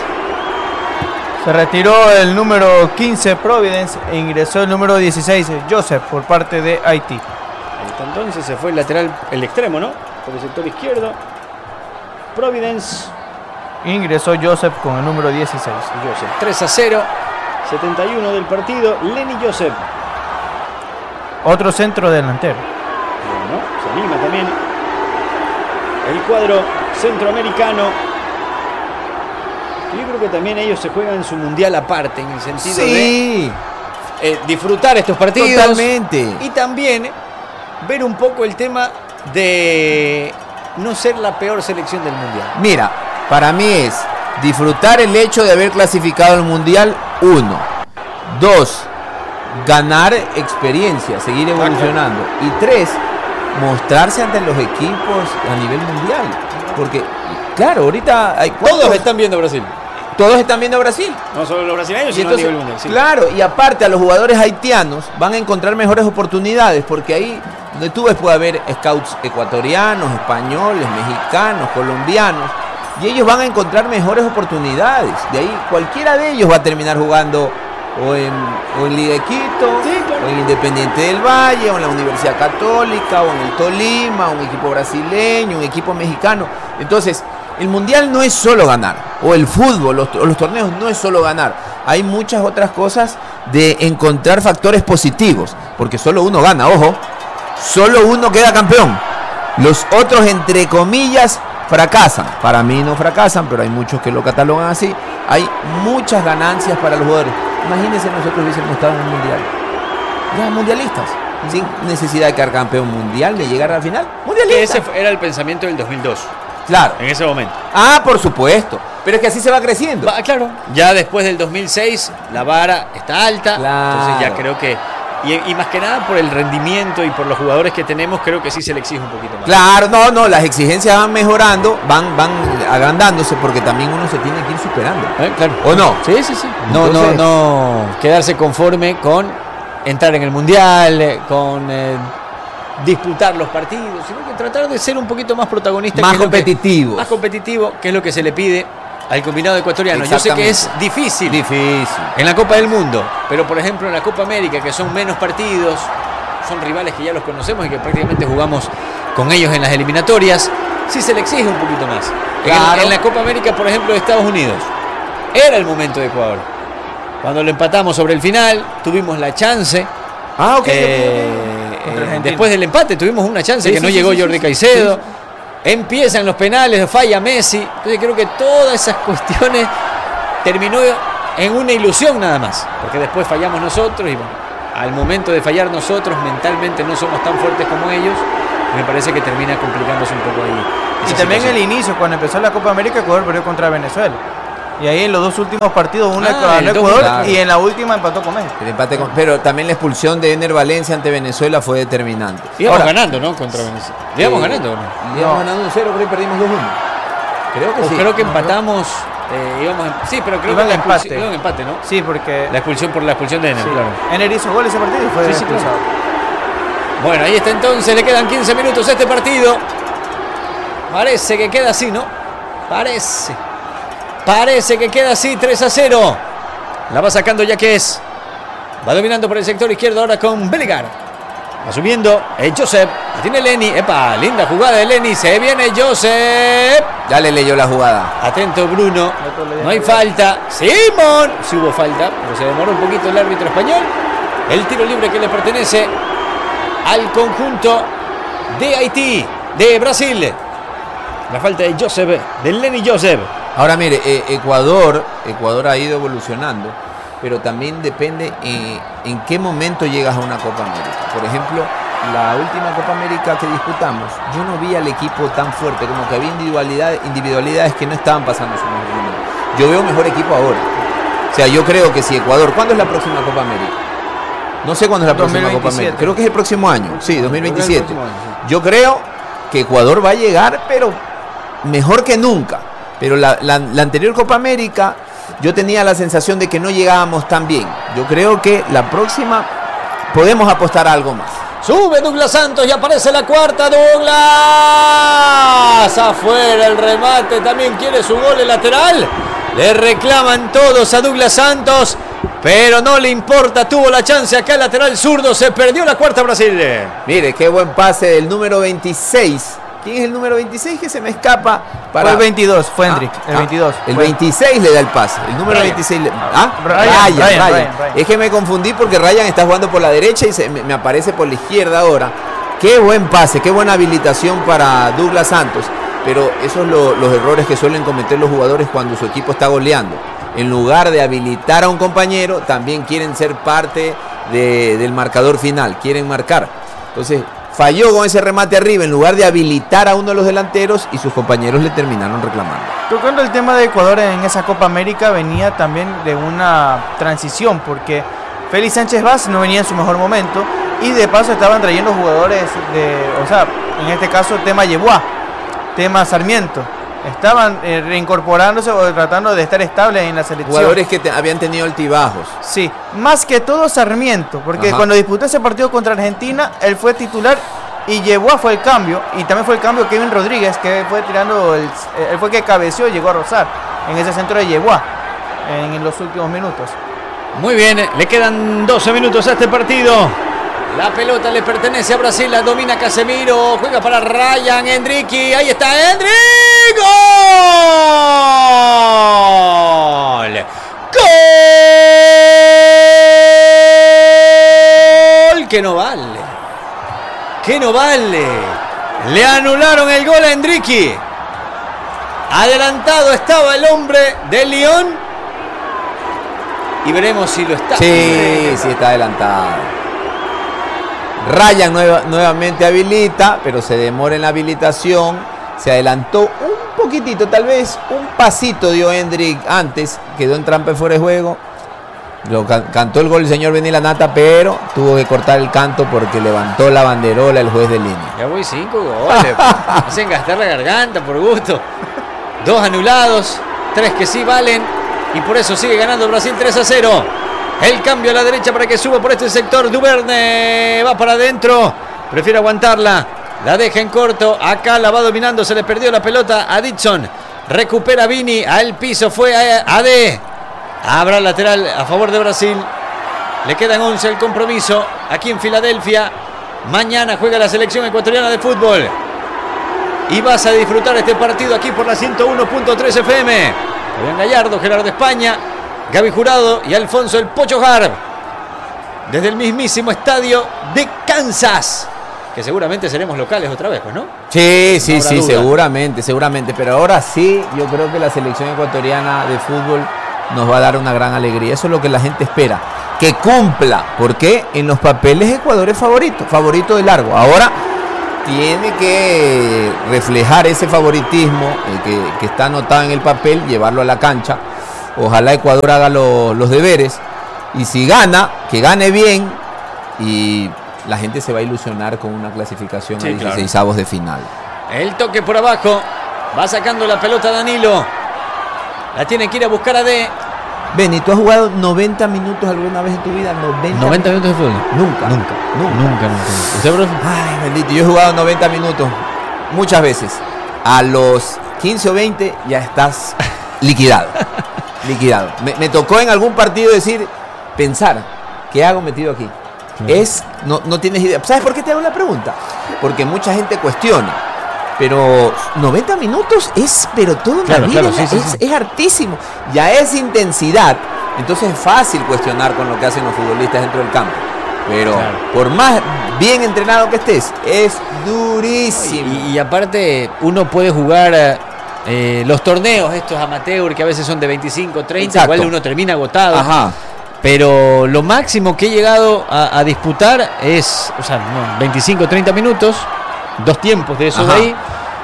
Se retiró el número quince Providence e ingresó el número dieciséis Joseph por parte de Haití. Ahí está, entonces se fue el lateral, el extremo, ¿no? Por el sector izquierdo. Providence. Ingresó Joseph con el número dieciséis. Joseph, tres a cero. setenta y uno del partido. Lenny Joseph. Otro centro delantero. Bueno, se anima también el cuadro centroamericano. Yo creo que también ellos se juegan su mundial aparte, en el sentido sí. de eh, disfrutar estos partidos. Totalmente. Y también ver un poco el tema de no ser la peor selección del mundial. Mira, para mí es disfrutar el hecho de haber clasificado al mundial, uno. Dos, ganar experiencia, seguir evolucionando. Y tres, mostrarse ante los equipos a nivel mundial. Porque, claro, ahorita hay todos están viendo Brasil. Todos están viendo Brasil. No solo los brasileños, sino entonces, a nivel mundial. Sí. Claro, y aparte a los jugadores haitianos van a encontrar mejores oportunidades, porque ahí donde tú ves puede haber scouts ecuatorianos, españoles, mexicanos, colombianos, y ellos van a encontrar mejores oportunidades. De ahí cualquiera de ellos va a terminar jugando o en, o en Liga de Quito, sí, claro. o en Independiente del Valle, o en la Universidad Católica, o en el Tolima, un equipo brasileño, un equipo mexicano. Entonces, el mundial no es solo ganar, o el fútbol, los, los torneos no es solo ganar. Hay muchas otras cosas de encontrar factores positivos, porque solo uno gana, ojo, solo uno queda campeón. Los otros, entre comillas, fracasan. Para mí no fracasan, pero hay muchos que lo catalogan así. Hay muchas ganancias para los jugadores. Imagínense nosotros hubiésemos estado en el mundial. Ya mundialistas, sin necesidad de quedar campeón mundial, de llegar a la final. Mundialistas. Ese era el pensamiento del dos mil dos. Claro. En ese momento. Ah, por supuesto. Pero es que así se va creciendo. Va, claro. Ya después del dos mil seis, la vara está alta. Claro. Entonces ya creo que... Y, y más que nada por el rendimiento y por los jugadores que tenemos, creo que sí se le exige un poquito más. Claro, no, no, las exigencias van mejorando, van, van agrandándose, porque también uno se tiene que ir superando. ¿Eh? Claro. ¿O no? Sí, sí, sí. No, Entonces, no, no quedarse conforme con entrar en el mundial, con eh, disputar los partidos, sino que tratar de ser un poquito más protagonista. Más que competitivo. Más competitivo, que es lo que se le pide al combinado ecuatoriano. Yo sé que es difícil, difícil en la Copa del Mundo, pero por ejemplo en la Copa América, que son menos partidos, son rivales que ya los conocemos y que prácticamente jugamos con ellos en las eliminatorias, sí se le exige un poquito más. Claro. En, en la Copa América, por ejemplo, de Estados Unidos, era el momento de Ecuador. Cuando lo empatamos sobre el final, tuvimos la chance Ah, ok. Eh, eh, después del empate tuvimos una chance Sí, que sí, no sí, llegó sí, Jordi sí. Caicedo. Sí, Empiezan los penales, falla Messi. Entonces creo que todas esas cuestiones terminó en una ilusión nada más. Porque después fallamos nosotros y bueno, al momento de fallar nosotros mentalmente no somos tan fuertes como ellos. Me parece que termina complicándose un poco ahí. Y esa también situación. el inicio, cuando empezó la Copa América, Ecuador perdió contra Venezuela. Y ahí en los dos últimos partidos, uno Ah, ganó el dos, Ecuador claro. y en la última empató con México. El empate con- pero también la expulsión de Ener Valencia ante Venezuela fue determinante. Íbamos Ahora, ganando, ¿no? Contra Venezuela. Íbamos eh, ganando, ¿no? Íbamos ganando un cero, creo que perdimos dos uno. Creo que O sí. creo que empatamos. Eh, íbamos en- sí, pero creo Iban que la empate. expulsión- iban empate, ¿no? Sí, porque La expulsión por la expulsión de Ener, sí. claro. Ener hizo gol ese partido y fue Sí, sí, expulsado. Bueno, ahí está entonces, le quedan quince minutos a este partido. Parece que queda así, ¿no? Parece. Parece que queda así, tres a cero. La va sacando ya que es. Va dominando por el sector izquierdo ahora con Belligar. Va subiendo, es Joseph. La tiene Lenny. Epa, linda jugada de Lenny. Se viene Joseph. Ya le leyó la jugada. Atento Bruno. No hay falta. Simón. Sí hubo falta, pero se demoró un poquito el árbitro español. El tiro libre que le pertenece al conjunto de Haití, de Brasil. La falta de Joseph, de Lenny Joseph. Ahora mire, eh, Ecuador, Ecuador ha ido evolucionando, pero también depende eh, en qué momento llegas a una Copa América. Por ejemplo, la última Copa América que disputamos, yo no vi al equipo tan fuerte, como que había individualidades, individualidades que no estaban pasando su mejor momento. Yo veo mejor equipo ahora. O sea, yo creo que si Ecuador, ¿cuándo es la próxima Copa América? No sé cuándo es la próxima Copa América. Creo que es el próximo año. Sí, dos mil veintisiete. Yo creo que Ecuador va a llegar, pero mejor que nunca. Pero la, la, la anterior Copa América, yo tenía la sensación de que no llegábamos tan bien. Yo creo que la próxima podemos apostar a algo más. Sube Douglas Santos y aparece la cuarta. Douglas. Afuera el remate. También quiere su gol el lateral. Le reclaman todos a Douglas Santos. Pero no le importa. Tuvo la chance acá el lateral zurdo. Se perdió la cuarta Brasil. Mire, qué buen pase del número veintiséis. ¿Quién es el número veintiséis que se me escapa? Para... Fue el veintidós, fue Hendrik, Ah, el ah, veintidós. El Fue- veintiséis le da el pase. El número Ryan. veintiséis. Le... ¿Ah? Ryan, Ryan, Ryan, Ryan. Ryan, Ryan. Es que me confundí porque Ryan está jugando por la derecha y se, me, me aparece por la izquierda ahora. Qué buen pase, qué buena habilitación para Douglas Santos. Pero esos son lo- los errores que suelen cometer los jugadores cuando su equipo está goleando. En lugar de habilitar a un compañero, también quieren ser parte de- del marcador final, quieren marcar. Entonces, falló con ese remate arriba en lugar de habilitar a uno de los delanteros y sus compañeros le terminaron reclamando. Tocando el tema de Ecuador en esa Copa América, venía también de una transición, porque Félix Sánchez Vaz no venía en su mejor momento y de paso estaban trayendo jugadores de, o sea, en este caso tema Yeboah, tema Sarmiento. Estaban eh, reincorporándose o tratando de estar estables en la selección. Jugadores que te- habían tenido altibajos. Sí, más que todo Sarmiento, porque Ajá. cuando disputó ese partido contra Argentina, él fue titular y Yeboah fue el cambio, y también fue el cambio Kevin Rodríguez, que fue tirando, el, él fue que cabeceó y llegó a rozar en ese centro de Yeboah en los últimos minutos. Muy bien, le quedan doce minutos a este partido. La pelota le pertenece a Brasil, la domina Casemiro, juega para Ryan Hendricky, ahí está Hendrick, ¡gol! ¡Gol! Que no vale, que no vale, le anularon el gol a Hendricky, adelantado estaba el hombre del Lyon y veremos si lo está. Sí, sí está adelantado. Ryan nueva- nuevamente habilita, pero se demora en la habilitación. Se adelantó un poquitito, tal vez un pasito dio Hendrik antes. Quedó en trampa y fuera de juego. Lo can- cantó el gol el señor Benilanata, pero tuvo que cortar el canto porque levantó la banderola el juez de línea. Ya voy cinco goles. Hacen gastar la garganta por gusto. Dos anulados, tres que sí valen. Y por eso sigue ganando Brasil tres a cero. El cambio a la derecha para que suba por este sector. Duverne va para adentro. Prefiere aguantarla. La deja en corto. Acá la va dominando. Se le perdió la pelota a Dixon. Recupera Vini. Al piso fue a Ade. Habrá lateral a favor de Brasil. Le quedan once al compromiso. Aquí en Filadelfia. Mañana juega la selección ecuatoriana de fútbol. Y vas a disfrutar este partido aquí por la ciento uno punto tres F M. Fabián Gallardo, Gerardo España, Gaby Jurado y Alfonso El Pocho Harb. desde el mismísimo estadio de Kansas, que seguramente seremos locales otra vez, pues, ¿no? Sí, sí, No habrá sí, duda. seguramente, seguramente. Pero ahora sí, yo creo que la selección ecuatoriana de fútbol nos va a dar una gran alegría. Eso es lo que la gente espera. Que cumpla. Porque en los papeles Ecuador es favorito, favorito de largo. Ahora tiene que reflejar ese favoritismo eh, que, que está anotado en el papel, llevarlo a la cancha. Ojalá Ecuador haga lo- los deberes. Y si gana, que gane bien. Y la gente se va a ilusionar con una clasificación Sí, a claro. dieciseisavos de final. El toque por abajo. Va sacando la pelota Danilo. La tiene que ir a buscar a D. Benny, ¿tú has jugado noventa minutos alguna vez en tu vida? noventa, noventa minutos de fútbol. Nunca. Nunca. Nunca. Nunca, nunca. ¿Usted, profe? Ay, bendito, yo he jugado noventa minutos muchas veces. A los quince o veinte ya estás liquidado. liquidado. Me, me tocó en algún partido decir, pensar, ¿qué hago metido aquí? Es, no, no tienes idea. ¿Sabes por qué te hago la pregunta? Porque mucha gente cuestiona. Pero noventa minutos es, pero todo una Claro, vida, claro, sí, sí, es, sí. es hartísimo. Ya es intensidad. Entonces es fácil cuestionar con lo que hacen los futbolistas dentro del campo. Pero Claro. por más bien entrenado que estés, es durísimo. Y, y aparte, uno puede jugar eh, los torneos, estos amateur, que a veces son de veinticinco, treinta, Exacto. igual uno termina agotado. Ajá. Pero lo máximo que he llegado a, a disputar es, o sea, no, veinticinco, treinta minutos, dos tiempos de esos de Ajá. ahí.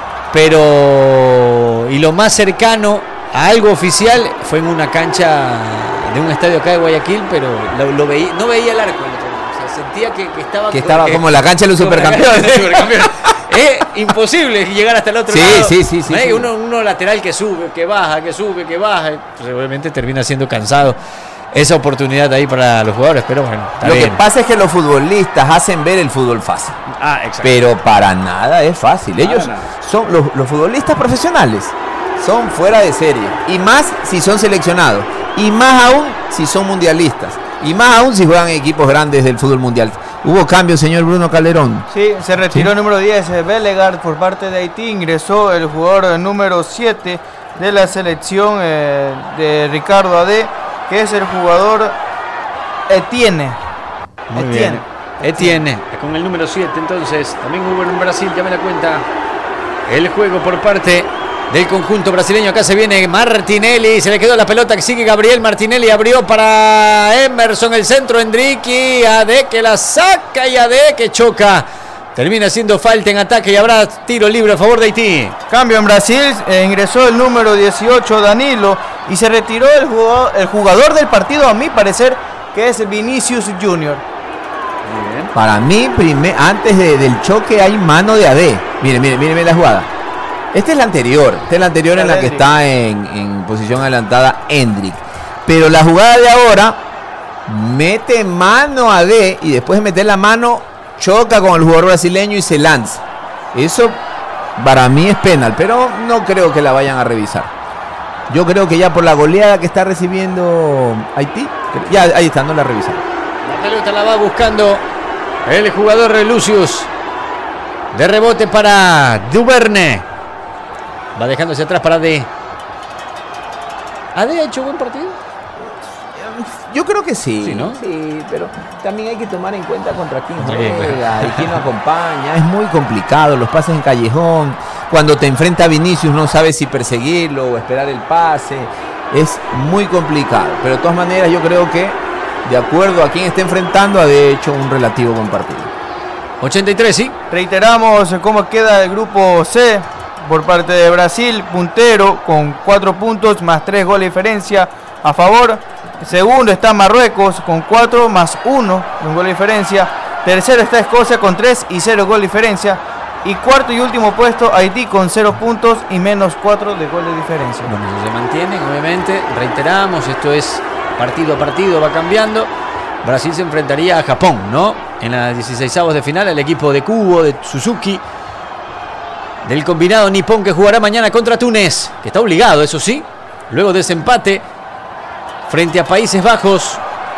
Pero, y lo más cercano a algo oficial fue en una cancha de un estadio acá de Guayaquil, pero lo, lo veí, no veía el arco el otro día. O sea, sentía que, que estaba, Que estaba como la cancha de los como la cancha supercampeones. de los supercampeones. Es imposible llegar hasta el otro Sí, lado. sí, sí, sí, No hay sí. Uno, uno lateral que sube, que baja, que sube, que baja. Pues obviamente termina siendo cansado esa oportunidad ahí para los jugadores, pero bueno, está Lo bien. que pasa es que los futbolistas hacen ver el fútbol fácil. Ah, exacto. Pero para nada es fácil. Para Ellos nada. son los, los futbolistas profesionales. Son fuera de serie. Y más si son seleccionados. Y más aún si son mundialistas. Y más aún si juegan en equipos grandes del fútbol mundial. Hubo cambio, señor Bruno Calderón. Sí, se retiró Sí. el número diez, eh, Bellegard, por parte de Haití. Ingresó el jugador eh, número siete de la selección eh, de Ricardo Ade, que es el jugador Etienne. Muy Etienne. bien. Etienne, con el número siete, entonces, también hubo en Brasil, ya me la cuenta. El juego por parte del conjunto brasileño. Acá se viene Martinelli, se le quedó la pelota, que sigue Gabriel Martinelli, abrió para Emerson, el centro, Endricky, Ade que la saca y Ade que choca. Termina siendo falta en ataque y habrá tiro libre a favor de Haití. Cambio en Brasil, eh, ingresó el número dieciocho, Danilo, y se retiró el jugador, el jugador del partido, a mi parecer, que es Vinicius Junior Para mí, primer, antes de- del choque hay mano de Ade. Mire, mire, mire, mire la jugada. Esta es la anterior. Esta es la anterior en la que Endrick. está en, en posición adelantada Endrick. Pero la jugada de ahora mete mano a Ade y después de meter la mano choca con el jugador brasileño y se lanza. Eso para mí es penal, pero no creo que la vayan a revisar. Yo creo que ya por la goleada que está recibiendo Haití, ya ahí está, no la revisan. La pelota la va buscando el jugador Lucius. De rebote para Duverne. Va dejándose atrás para D. ¿Ade ha hecho buen partido? Yo creo que sí. Sí, ¿no? Sí, pero también hay que tomar en cuenta contra quién Sí, juega claro. y quién lo acompaña. Es muy complicado, los pases en callejón. Cuando te enfrenta a Vinicius no sabes si perseguirlo o esperar el pase. Es muy complicado. Pero de todas maneras yo creo que, de acuerdo a quién está enfrentando, ha de hecho un relativo buen partido. ochenta y tres, sí. Reiteramos cómo queda el grupo C por parte de Brasil, puntero con cuatro puntos más tres goles de diferencia a favor. Segundo está Marruecos con cuatro más uno, un gol de diferencia. Tercero está Escocia con tres y cero gol de diferencia. Y cuarto y último puesto Haití con cero puntos y menos cuatro de gol de diferencia. Bueno, eso se mantienen, obviamente. Reiteramos, esto es partido a partido, va cambiando. Brasil se enfrentaría a Japón, ¿no? En las dieciseisavos de final, el equipo de Kubo, de Suzuki, del combinado nipón, que jugará mañana contra Túnez, que está obligado, eso sí, luego de ese empate frente a Países Bajos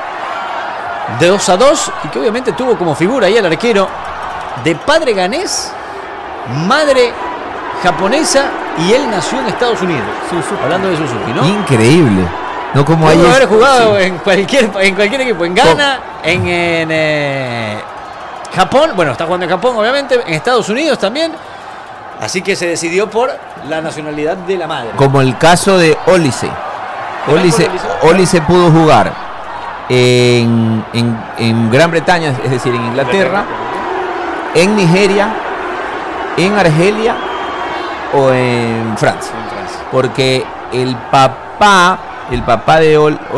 de dos a dos, y que obviamente tuvo como figura ahí el arquero de padre ganés, madre japonesa, y él nació en Estados Unidos. Hablando de Suzuki, ¿no? Increíble. No como Pudo ahí haber es- jugado sí. en cualquier en cualquier equipo, en Ghana, en, en eh, Japón, bueno, está jugando en Japón obviamente, en Estados Unidos también. Así que se decidió por la nacionalidad de la madre. Como el caso de Olise. Olise, Olise pudo jugar en, en, en Gran Bretaña, es decir, en Inglaterra, en Nigeria, en Argelia o en Francia. Porque el papá, el papá de Ol,